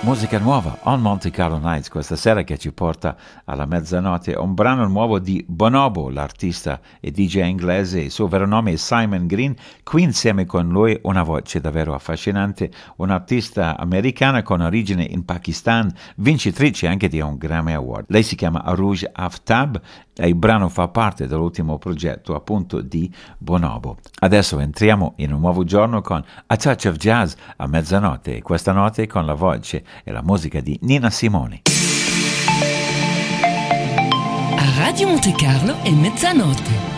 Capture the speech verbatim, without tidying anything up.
Musica nuova on Monte Carlo Nights questa sera che ci porta alla mezzanotte, un brano nuovo di Bonobo, l'artista e D J inglese. Il suo vero nome è Simon Green. Qui insieme con lui una voce davvero affascinante, un'artista americana con origine in Pakistan, vincitrice anche di un Grammy Award. Lei si chiama Arooj Aftab e il brano fa parte dell'ultimo progetto appunto di Bonobo. Adesso entriamo in un nuovo giorno con A Touch of Jazz a mezzanotte, e questa notte con la voce e la musica di Nina Simone. A Radio Monte Carlo è mezzanotte.